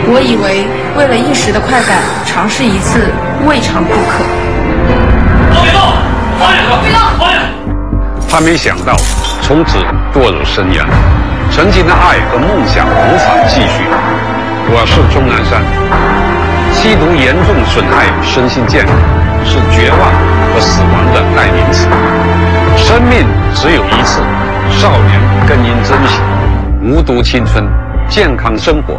我以为为了一时的快感，尝试一次未尝不可。 别动！放下！别动！放下！ 他没想到，从此堕入深渊，曾经的爱和梦想无法继续。我是钟南山。吸毒严重损害身心健康，是绝望和死亡的代名词。生命只有一次，少年更应珍惜。无毒青春，健康生活。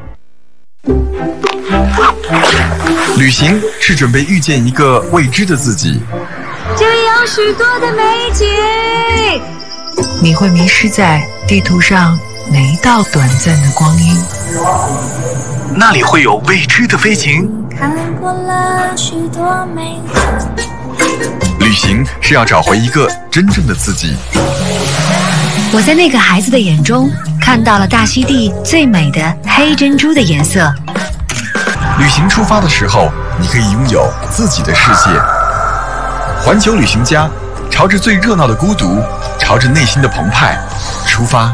旅行是准备遇见一个未知的自己， 这里有许多的美景， 你会迷失在地图上每一道短暂的光阴。 那里会有未知的飞行。 看过了许多美景， 旅行是要找回一个真正的自己。 我在那个孩子的眼中看到了大溪地最美的黑珍珠的颜色。 旅行出发的时候，你可以拥有自己的世界。环球旅行家，朝着最热闹的孤独，朝着内心的澎湃出发。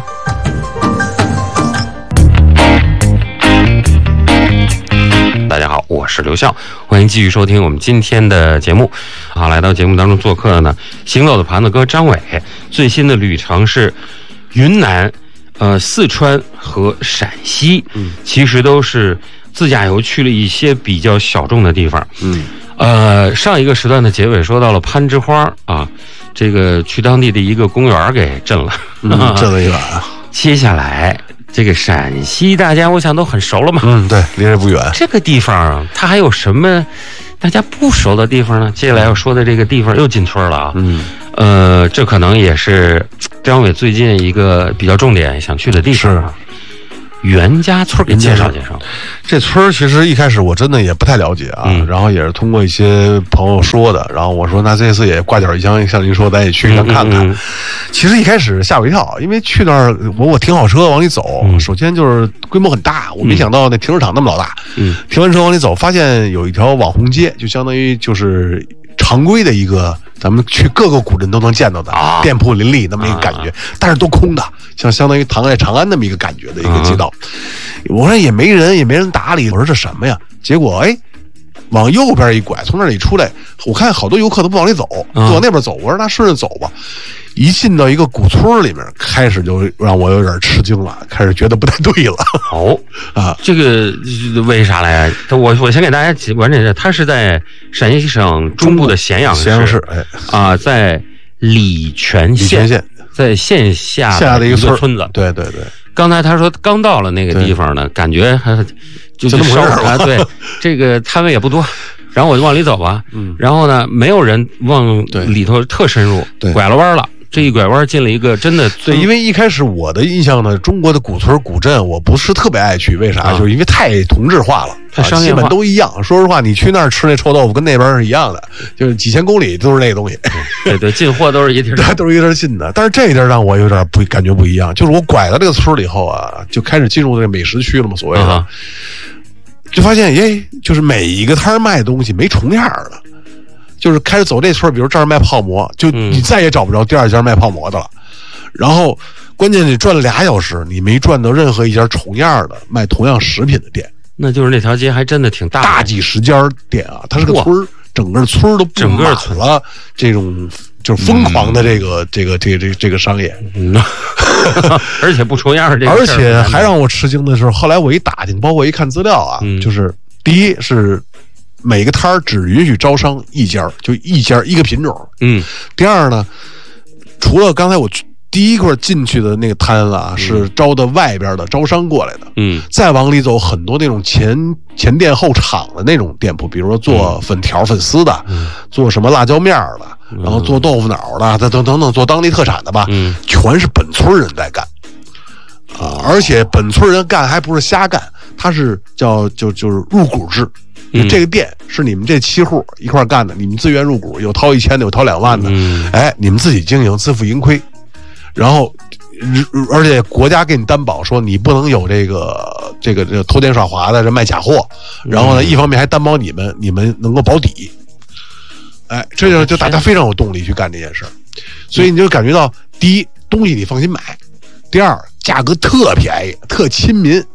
大家好，我是刘笑，欢迎继续收听我们今天的节目。好，来到节目当中做客的呢，行走的盘子哥张伟，最新的旅程是云南、四川和陕西，其实都是自驾游去了一些比较小众的地方。上一个时段的结尾说到了攀枝花啊，这个去当地的一个公园给震了， 震了一晚。 接下来这个陕西大家我想都很熟了嘛， 对，离这不远。 这个地方它还有什么大家不熟的地方呢？接下来要说的这个地方又进村了啊，这可能也是张伟最近一个比较重点想去的地方啊。袁家村给介绍介绍。 这村其实一开始我真的也不太了解啊，然后也是通过一些朋友说的，然后我说那这次也挂脚一箱，像您说咱也去一趟看看。其实一开始吓我一跳，因为去那儿我停好车往里走，首先就是规模很大，我没想到那停车场那么老大。停完车往里走，发现有一条网红街，就相当于就是常规的一个咱们去各个古镇都能见到的店铺林立那么一个感觉，但是都空的，相当于唐代长安那么一个感觉的一个街道。我说也没人，也没人打理，我说这什么呀？结果往右边一拐，从那里出来，我看好多游客都不往里走，就往那边走。我说那顺着走吧。一进到一个古村里面，开始就让我有点吃惊了，开始觉得不太对了。 这个为啥来啊？我先给大家完整一下，它是在陕西省中部的咸阳市，在礼泉县，在县下的一个村子。 对对对。 刚才他说刚到了那个地方呢，感觉还就那么回事啊。对，这个摊位也不多，然后我就往里走吧。然后呢，没有人往里头特深入，拐了弯了。这一拐弯进了一个真的对，因为一开始我的印象呢，中国的古村古镇我不是特别爱去，为啥？就是因为太同质化了， 太商业化， 基本都一样。说实话，你去那儿吃那臭豆腐跟那边是一样的，就是几千公里都是那个东西。 对，进货都是一地儿， 都是一地儿进的。但是这一地儿让我有点感觉不一样，就是我拐到这个村里以后啊，就开始进入这个美食区了嘛，所谓的，就发现就是每一个摊卖的东西没重样的。就是开始走这村，比如这儿卖泡馍，就你再也找不着第二家卖泡馍的了。然后关键你转了2小时，你没转到任何一家重样的卖同样食品的店。 那就是那条街还真的挺大的， 大几十家店啊，它是个村，整个村都布满了这种就是疯狂的这个商业。 而且不重样这个， 而且还让我吃惊的是，后来我一打听，包括一看资料啊，就是第一是每个摊儿只允许招商一家，就一个品种。第二呢，除了刚才我第一块进去的那个摊啊，是招的外边的招商过来的。再往里走，很多那种前店后厂的那种店铺，比如说做粉条、粉丝的，做什么辣椒面的，然后做豆腐脑的，等等，做当地特产的吧，全是本村人在干。而且本村人干还不是瞎干，他是就是入股制。这个店是你们这7户一块干的，你们自愿入股，有掏1000的，有掏2万的，你们自己经营，自负盈亏。然后，而且国家给你担保说你不能有这个偷奸耍滑的，这卖假货。然后呢，一方面还担保你们能够保底。这就大家非常有动力去干这件事儿。所以你就感觉到，第一，东西你放心买；第二，价格特便宜，特亲民。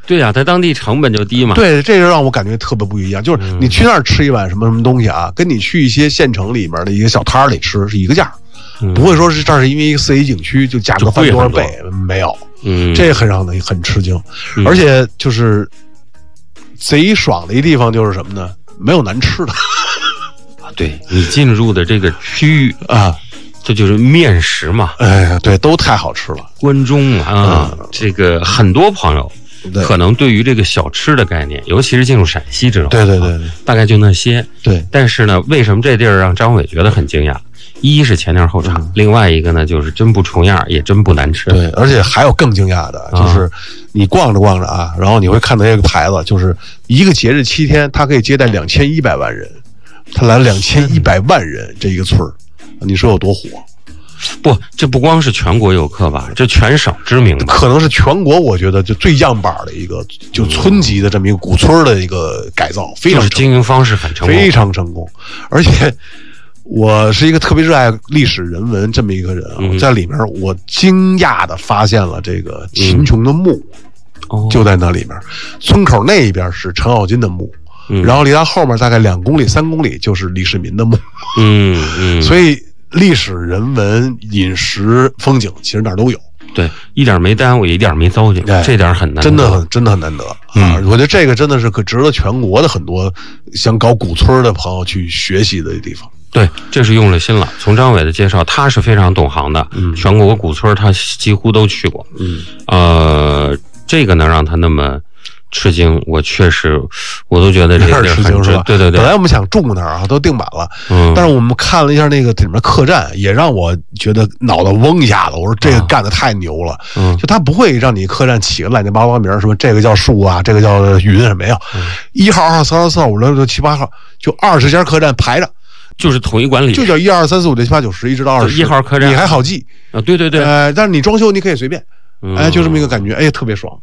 对呀，它当地成本就低嘛。 对，这就让我感觉特别不一样。就是你去那儿吃一碗什么东西啊，跟你去一些县城里面的一个小摊儿里吃是一个价，不会说是这儿是因为一个4A 景区就价格翻多少倍，没有。这很让人很吃惊，而且就是贼爽的一地方就是什么呢？没有难吃的。 对，你进入的这个区域啊，这就是面食嘛。 哎呀，对，都太好吃了。 关中啊，这个很多朋友可能对于这个小吃的概念，尤其是进入陕西这种， 对， 大概就那些。 对， 但是呢，为什么这地儿让张伟觉得很惊讶？一是前调后厂，另外一个呢就是真不重样，也真不难吃。 对，而且还有更惊讶的，就是你逛着逛着啊，然后你会看到这个牌子，就是一个节日7天，它可以接待2100万人，他来了2100万人，这一个村儿，你说有多火？ 不，这不光是全国游客吧，这全省知名的， 可能是全国我觉得就最样板的一个，就村级的这么一个古村的一个改造，非常经营方式很成功， 非常成功，而且。我是一个特别热爱历史人文这么一个人啊，在里面我惊讶的发现了这个秦琼的墓，就在那里面，村口那一边是程咬金的墓，然后离他后面大概2公里3公里就是李世民的墓，所以历史人文饮食风景其实哪儿都有。 对，一点没耽误，一点没糟践，这点很难得， 真的很难得啊！我觉得这个真的是可值得全国的很多想搞古村的朋友去学习的地方。 对，这是用了心了。从张伟的介绍，他是非常懂行的，全国古村他几乎都去过。这个能让他那么吃惊，我确实我都觉得这个吃惊是吧？ 对。本来我们想住那儿啊，都订满了。但是我们看了一下那个里面客栈，也让我觉得脑袋嗡一下子。我说这个干得太牛了。就他不会让你客栈起个乱七八糟名，什么这个叫树啊，这个叫云什么呀？1号、2号、3号、4号、5、6、7、8号，就20家客栈排着。 就是统一管理， 就叫1、2、3、4、5、6、7、8、9、10，一直到20。 1号客栈你还好记啊？对。 但是你装修你可以随便，就这么一个感觉，哎，特别爽。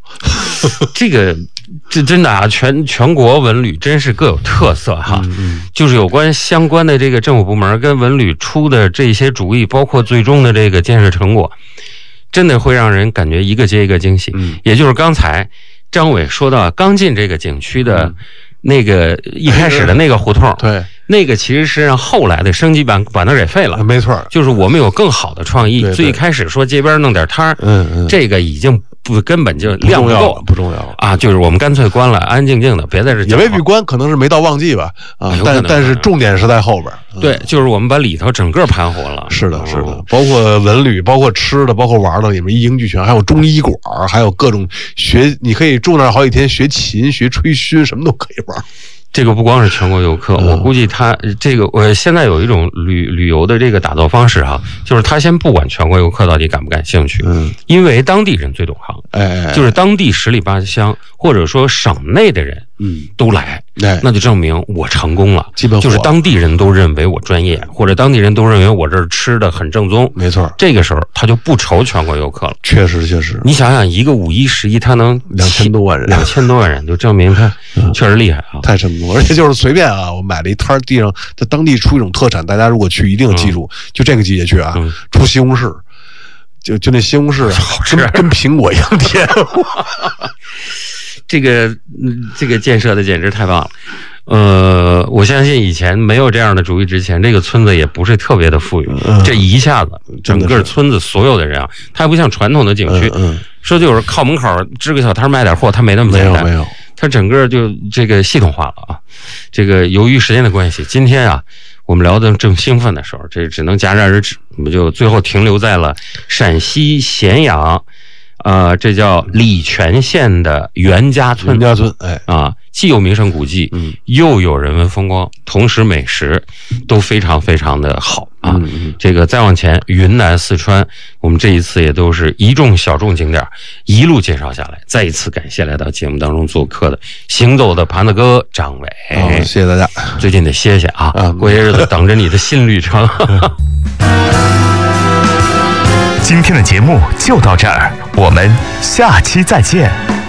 这真的啊，全国文旅真是各有特色哈。就是有关相关的这个政府部门跟文旅出的这些主意，包括最终的这个建设成果，真的会让人感觉一个接一个惊喜。也就是刚才张伟说到刚进这个景区的那个一开始的那个胡同， 对。 那个其实是让后来的升级版把那给废了， 没错， 就是我们有更好的创意。最开始说街边弄点摊儿，这个已经根本就量不够， 不重要啊！就是我们干脆关了，安安静静的，别在这。 也未必关，可能是没到旺季吧啊！但是重点是在后边。 对，就是我们把里头整个盘活了。 是的，包括文旅，包括吃的，包括玩的，里面一应俱全，还有中医馆，还有各种你可以住那儿好几天，学琴、学吹嘘，什么都可以玩。 这个不光是全国游客，我估计他这个我现在有一种旅游的这个打造方式哈，就是他先不管全国游客到底感不感兴趣，因为当地人最懂行，就是当地10里8乡或者说省内的人，都来，那就证明我成功了，就是当地人都认为我专业，或者当地人都认为我这儿吃的很正宗， 没错， 这个时候他就不愁全国游客了， 确实， 你想想一个5、1、11，他能 2000多万人， 就证明他确实厉害啊， 太成功。而且就是随便啊，我买了一摊地上，在当地出一种特产，大家如果去一定记住，就这个季节去啊，出西红柿，就那西红柿啊，跟苹果一样甜。 这个建设的简直太棒了。我相信以前没有这样的主意之前，这个村子也不是特别的富裕。这一下子，整个村子所有的人啊，它还不像传统的景区，说就是靠门口支个小摊卖点货，它没那么简单。 没有。 它整个就这个系统化了啊！这个由于时间的关系，今天啊，我们聊得正兴奋的时候，这只能戛然而止，我们就最后停留在了陕西咸阳，这叫礼泉县的袁家村。既有名胜古迹，又有人文风光，同时美食都非常非常的好啊！这个再往前，云南、四川，我们这一次也都是一众小众景点一路介绍下来。再一次感谢来到节目当中做客的行走的盘子哥张伟， 谢谢大家。 最近得歇歇啊，过些日子等着你的新旅程。 今天的节目就到这儿，我们下期再见。